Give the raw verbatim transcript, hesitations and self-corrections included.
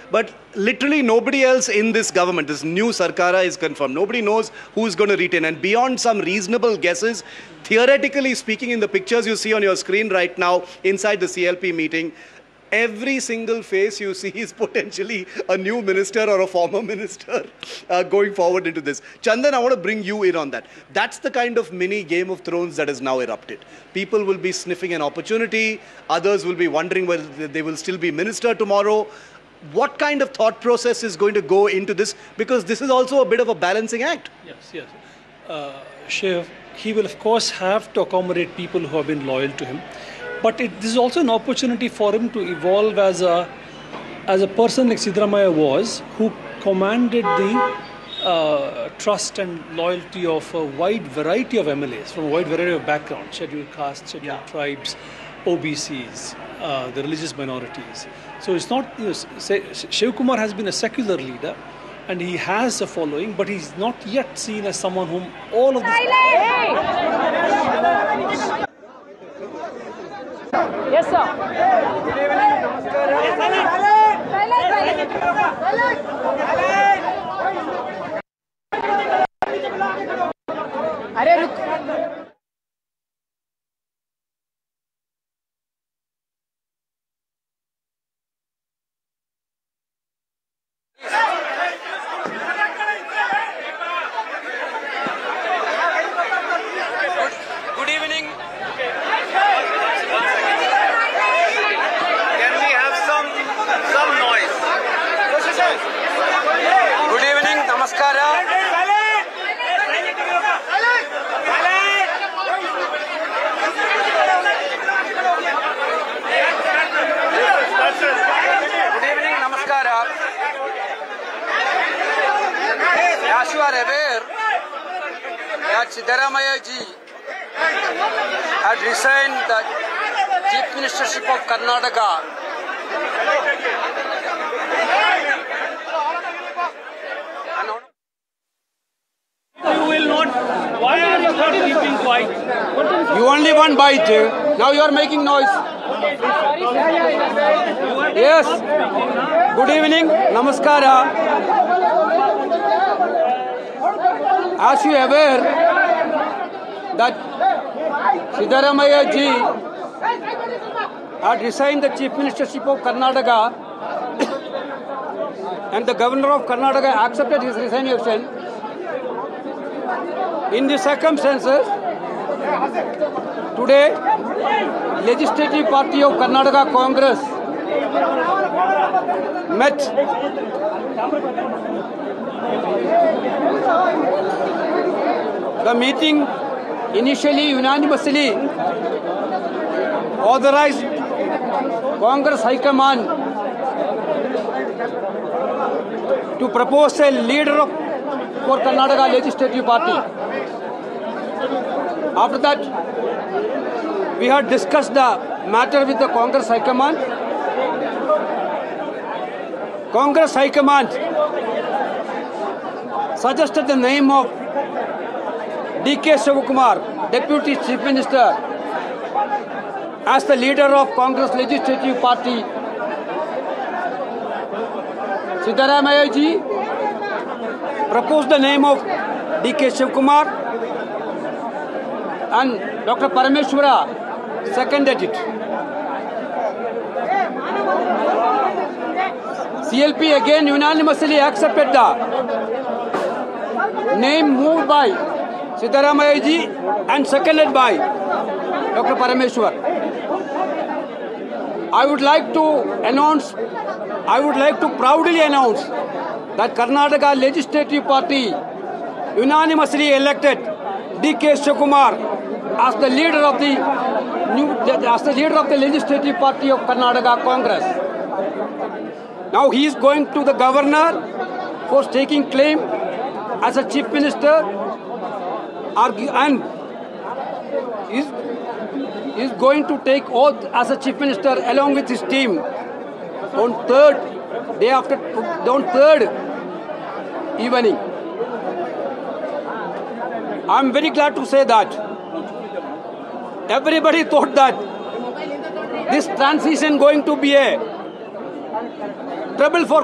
But literally nobody else in this government, this new Sarkara is confirmed. Nobody knows who is going to retain. And beyond some reasonable guesses, theoretically speaking, in the pictures you see on your screen right now inside the C L P meeting, every single face you see is potentially a new minister or a former minister uh, going forward into this. Chandan, I want to bring you in on that. That's the kind of mini Game of Thrones that has now erupted. People will be sniffing an opportunity. Others will be wondering whether they will still be minister tomorrow. What kind of thought process is going to go into this? Because this is also a bit of a balancing act. Yes, yes. Uh, Shiv, he will of course have to accommodate people who have been loyal to him. But it, this is also an opportunity for him to evolve as a as a person like Siddaramaiah was, who commanded the uh, trust and loyalty of a wide variety of M L As from a wide variety of backgrounds, scheduled castes, scheduled yeah. tribes, O B Cs, uh, the religious minorities. So it's not, you know, say, Shiv Kumar has been a secular leader and he has a following, but he's not yet seen as someone whom all of this... Yes, sir. Good evening. Arey, look. Good evening. Good evening, namaskara. Good evening, namaskara. As you are aware that Siddaramaiah ji had resigned the Chief Ministership of Karnataka. You will not. Why are you not keeping quiet? You only one bite. Now you are making noise. Yes. Good evening. Namaskara. As you are aware that Siddaramaiah ji had resigned the Chief Ministership of Karnataka and the Governor of Karnataka accepted his resignation. In these circumstances, today, Legislative Party of Karnataka Congress met the meeting initially unanimously authorized Congress High Command to propose a leader of for Karnataka Legislative Party. After that, we had discussed the matter with the Congress High Command. Congress High Command suggested the name of D K Shivakumar, Deputy Chief Minister, as the leader of Congress Legislative Party. Siddaramaiah ji proposed the name of D K Shivakumar and Doctor Parameshwara seconded it. C L P again unanimously accepted the name moved by Siddaramaiah ji and seconded by Doctor Parameshwar. I would like to announce, I would like to proudly announce that Karnataka Legislative Party unanimously elected D K Shivakumar as the leader of the new, as the leader of the Legislative Party of Karnataka Congress. Now he is going to the governor for taking claim as a chief minister, and is is going to take oath as a chief minister along with his team on third day after on third evening. I am very glad to say that everybody thought that this transition going to be a trouble for